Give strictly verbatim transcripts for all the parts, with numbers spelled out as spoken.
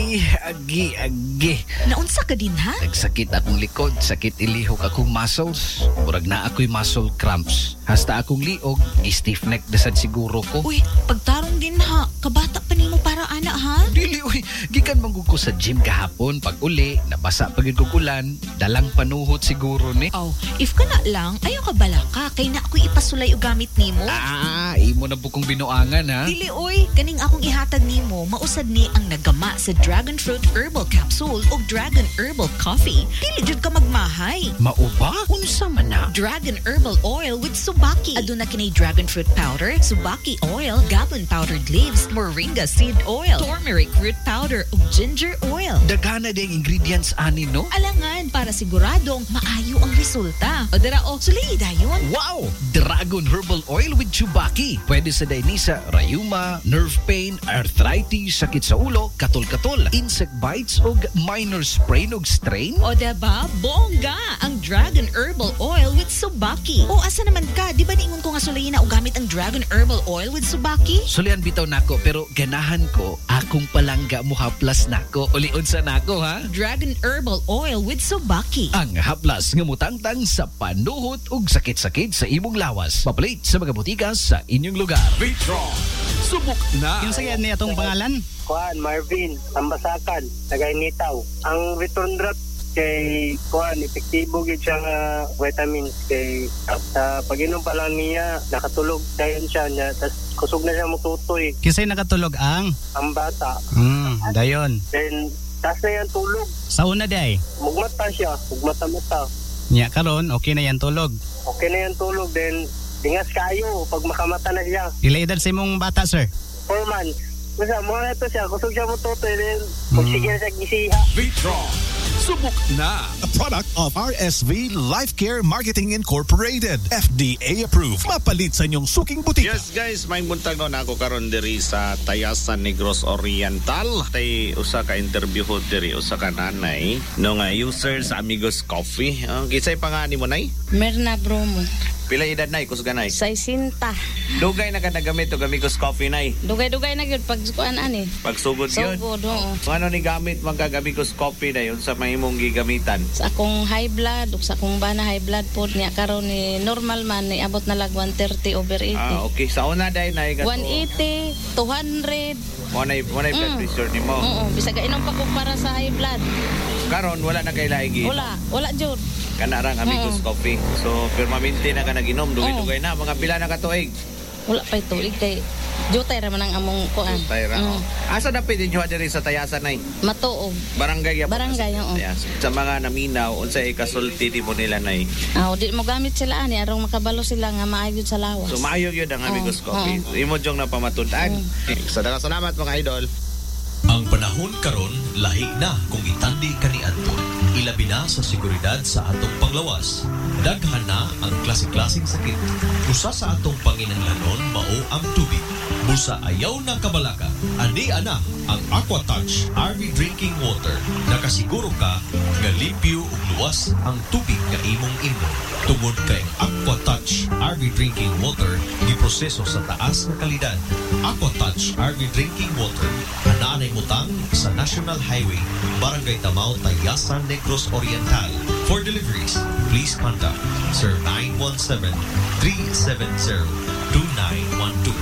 Agi, agi, agi. Naunsa ka din ha? Nagsakit akong likod, sakit ilihok akong muscles. Murag na ako'y muscle cramps. Hasta akong liog, stiff neck dasad siguro ko. Uy, pagtarong din ha. Kabata pa nimo para ana ha? Dili, uy, gikan manggug ko sa gym kahapon. Pag uli, nabasa pagid kog ulan, dalang panuhot siguro ni. Oh, if ka na lang, ayaw ka bala ka. Kay na ako'y ipasulay o gamit nimo. Ah, imo na bukong binuangan ha. Dili oy, kaning akong ihatag nimo, mausad ni ang nagama sa Dragon Fruit Herbal Capsule o Dragon Herbal Coffee. Dili jud ka magmahay. Mauba? Unsa man na? Dragon Herbal Oil with Subaki. Aduna kini Dragon Fruit Powder, Subaki Oil, Gabon Powdered Leaves, Moringa Seed Oil, Turmeric Root Powder ug Ginger Oil. Daghana ding ingredients ani no? Alangan para siguradong maayo ang resulta. O dara o, sulay dayon. Wow! Dragon Herbal Oil with Chubaki. Pwede sa dainisa, rayuma, nerve pain, arthritis, sakit sa ulo, katol-katol, insect bites o minor sprain o strain. O diba, bongga ang Dragon Herbal Oil with Subaki. O asa naman ka, di ba niingon ko nga sulayin na o gamit ang Dragon Herbal Oil with Subaki? Sulian bitaw nako pero ganahan ko akong palangga mo haplas nako. Uliun sa nako ha. Dragon Herbal Oil with Subaki. Ang haplas nga mutangtang sa panuhot ug sakit-sakit sa imong lawas. Papalit sa mga butika sa inyong lugar. Vitron, subok na. Yung sagyan niya itong pangalan? Kuan, Marvin, Ambasakan, Tagaynitaw. Ang return drug kay Kuan, epektibo gid siya nga vitamins kay sa pag-inom pa lang niya, nakatulog dayon siya niya, tas kusog na siya mututoy. Kisay nakatulog ang? Ang bata. Hmm, dayon. Then, tas na yan tulog. Sa una day? Mugmata siya, mugmata-mata. Nya karon okay na yan tulog. Okay na yan tulog, then dingas kayo pag makamata na siya. Pila edad sa imong bata, sir? Four months. Kasi mga ito siya, kusog siya mututoy, then magsige na siya gisiha. Vitron, subok na. A product of R S V Life Care Marketing Incorporated. F D A approved. Mapalit sa inyong suking butika. Yes guys, may buntag no na ako karon diri sa Tayasan Negros Oriental. Tay usa ka interview ho diri usa ka nanay no nga user sa Amigos Coffee. Ang uh, kisay pangani mo nay? Merna Bromo. Pila edad nay kus ganay? Saisinta. Dugay na ka nagamit og Amigos Coffee nay. Dugay-dugay na gyud pag kuan ani. Pagsugod gyud. Sugod oo. Ano ni gamit man kag Amigos Coffee na yun sa mahimong gigamitan? Sa akong high blood ug sa akong bana high blood pod niya karon ni normal man ni abot na lag one thirty over eighty. Ah okay, sa una day nay gato. one eighty, two hundred. Mo nay mo nay blood Mm. pressure nimo. Oo, bisag inom pa ko para sa high blood. Karon wala na kay laigi. Wala, wala jud. Kana rang Amigos Mm. Coffee. So permanente na ka naginom, dugay-dugay na mga pila na ka tuig. Wala pa tuig kay jutay ra man ang among kuan. Tayra. Mm. Asa na pwede nyo diri sa Tayasan nay? Matuog. Barangay ya. Barangay, oo. Sa mga naminaw unsay ikasulti di mo nila nay? Ah, di mo gamit sila ani arong makabalo sila nga maayod sa lawas. So maayo gyud ang Amigos Oo, Coffee. Imo jong napamatud-an. Sa daghang salamat mga idol. Ang panahon karon lahi na kung itandi kaniadto. Ilabi na sa seguridad sa atong panglawas. Daghan na ang klase-klaseng sakit. Usa sa atong panginahanglanon mao ang tubig. Busa ayaw na kabalaka. Ani ana ang Aquatouch R V Drinking Water. Nakasiguro ka nga limpyo ug luwas ang tubig nga imong inom. Tungod kay Aquatouch R V Drinking Water giproseso sa taas nga kalidad. Aquatouch R V Drinking Water ananay mutang sa National Highway, Barangay Tamao, Tayasan, Negros Oriental. For deliveries, please contact Sir nine one seven, three seven zero, two nine one two.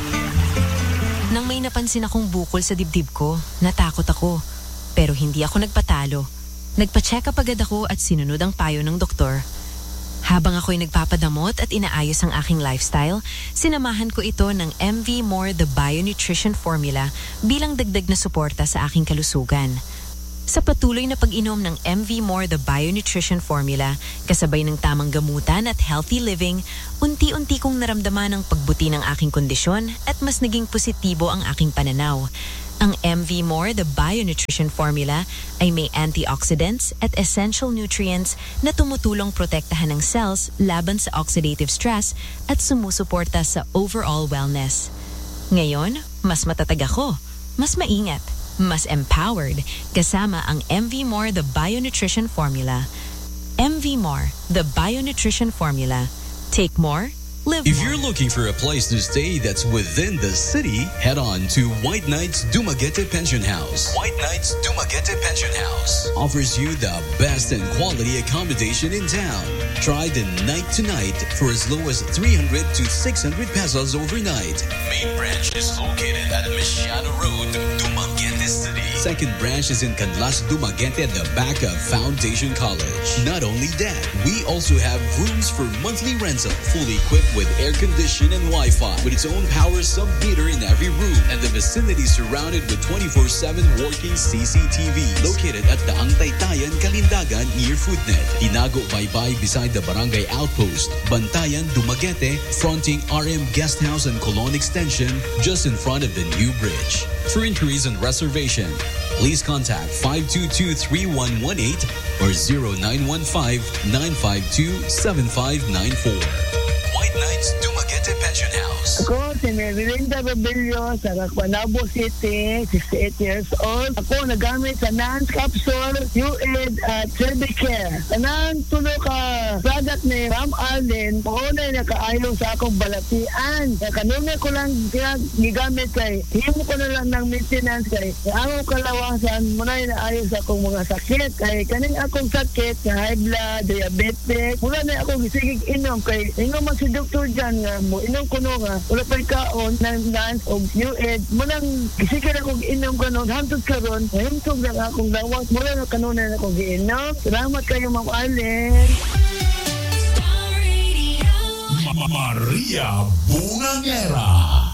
Nang may napansin akong bukol sa dibdib ko, natakot ako. Pero hindi ako nagpatalo. Nagpa-check up agad ako at sinunod ang payo ng doktor. Habang ako'y nagpapadamot at inaayos ang aking lifestyle, sinamahan ko ito ng M V More The Bio-Nutrition Formula bilang dagdag na suporta sa aking kalusugan. Sa patuloy na pag-inom ng M V More The Bio-Nutrition Formula, kasabay ng tamang gamutan at healthy living, unti-unti kong naramdaman ang pagbuti ng aking kondisyon at mas naging positibo ang aking pananaw. Ang M V More The Bio-Nutrition Formula ay may antioxidants at essential nutrients na tumutulong protektahan ng cells laban sa oxidative stress at sumusuporta sa overall wellness. Ngayon, mas matatag ako, mas maingat, mas empowered kasama ang M V More The Bio-Nutrition Formula. M V More The Bio-Nutrition Formula. Take more, Live If more. you're looking for a place to stay that's within the city, head on to White Knights Dumaguete Pension House. White Knights Dumaguete Pension House offers you the best and quality accommodation in town. Try the night to night for as low as three hundred to six hundred pesos overnight. Main branch is located at Mesiano Road, Dumaguete City. Second branch is in Canlas, Dumaguete at the back of Foundation College. Not only that, we also have rooms for monthly rental, fully equipped with air condition and Wi-Fi, with its own power sub-meter in every room, and the vicinity surrounded with twenty-four seven working C C T Vs. Located at the Taytayan, Kalindagan near Foodnet. Hinago Baybay beside the Barangay Outpost. Bantayan, Dumaguete, fronting R M Guest House and Colon Extension, just in front of the new bridge. For inquiries and reservation, please contact five two two, three one one eight or zero nine one five, nine five two, seven five nine four. White Knights Dumaguete Pension House. Ako, si Melinda Robillo sa Caguanabo City, sixty-eight years old. Ako nagamit sa Nance Capsule, U A D at Cervicare. Kanang tulo ka product ni Ram Arlen, maunay na kaayo sa akong balatian. Kaya kanina ko lang gigamit kay, himo ko na lang ng maintenance kay, ang kalawasan, munay na ayo sa akong mga sakit. Kay kaning akong sakit, na high blood, diabetic, mula na akong gisigig inom kay, ingo man si doktor dyan nga mo, inom ko no nga, wala pa kaon ng Nance o U A D. Munang gisigig akong inom kanon, hantod karon, hintog lang akong dawat, mula na kanuna na akong giinom. Salamat kayo, Ma'am Arlen. Maria Bungangera.